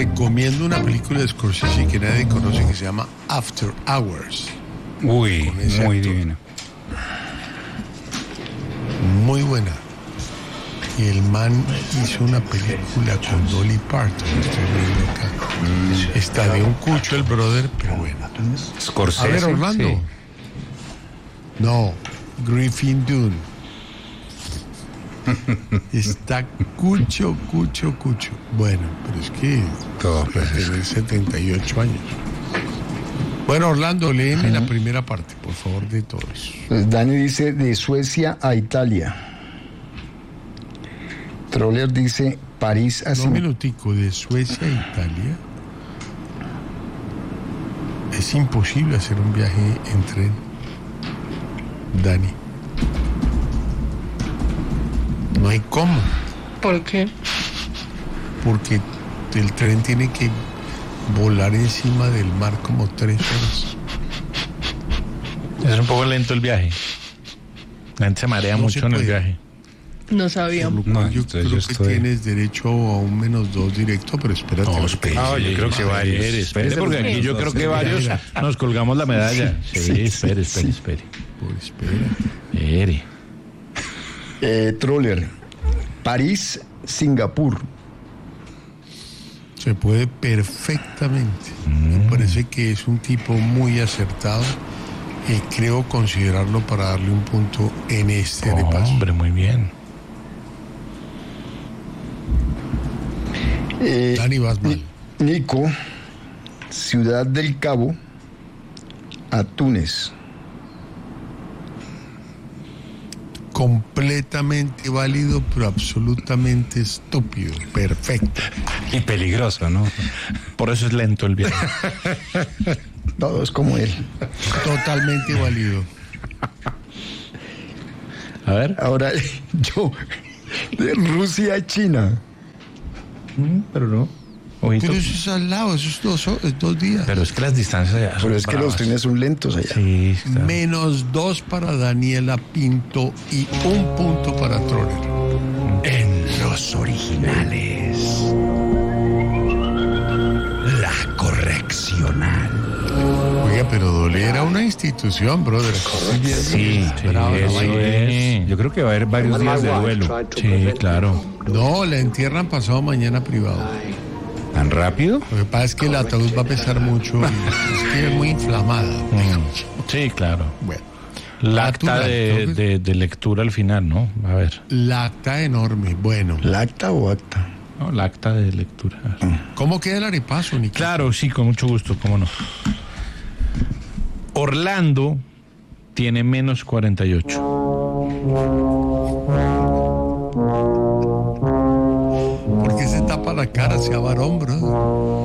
recomiendo una película de Scorsese que nadie conoce que se llama After Hours. Uy, Con ese muy actor. divino. Muy buena. Y el man hizo una película con Dolly Parton. Estoy viendo acá. Está de un cucho el brother, pero bueno. Scorsese. A ver, Orlando. Sí. No, Griffin Dunne. Está cucho. Bueno, pero es que Todo, va a tener 78 años. Bueno, Orlando, léeme la primera parte, por favor, de todos. Pues Dani dice de Suecia a Italia. Troller dice París a Un minutico, de Suecia a Italia. Es imposible hacer un viaje en tren, Dani. No hay cómo, ¿Por qué? porque el tren tiene que volar encima del mar como 3 horas. Es un poco lento el viaje. La gente se marea No mucho se en el puede. viaje. No sabía. Por lo cual No, yo entonces creo yo que estoy- tienes derecho a un -2 directo, pero espérate. No, porque- espere. No, yo creo que varios. Espere, porque aquí yo creo que varios nos colgamos la medalla. Sí, espere. Por espera. Troller. París, Singapur. Se puede perfectamente. Me parece que es un tipo muy acertado y creo considerarlo para darle un punto en este repaso. Hombre, muy bien. Dani, vas mal. Nico, Ciudad del Cabo a Túnez. Completamente válido, pero absolutamente estúpido. Perfecto. Y peligroso, ¿no? Por eso es lento el viaje. Todos como él. Totalmente válido. A ver. Ahora yo, de Rusia a China. Pero no. Ojito. Pero eso es al lado, eso es 2 días. Pero es que las distancias allá son Pero es que los bravas. trenes son lentos allá. Sí, claro. -2 para Daniela Pinto y 1 punto para Troller. En los originales. La correccional. Oiga, pero Dolé era una institución, brother. Sí, Bravo, eso la vaina. es. Yo creo que va a haber varios días de duelo. Sí, claro. No, la entierran pasado mañana privado. ¿Tan rápido? Lo que pasa es que el ataúd va a pesar mucho y es que es muy inflamada. Sí, claro. Bueno, La acta Natural, de lectura al final, ¿no? A ver. la acta enorme. Bueno, ¿Lacta o acta? No, la acta de lectura. ¿cómo queda el arepaso, Nico? Claro, sí, con mucho gusto, cómo no. Orlando tiene -48. ¿Por qué se tapa la cara hacia varón, brother?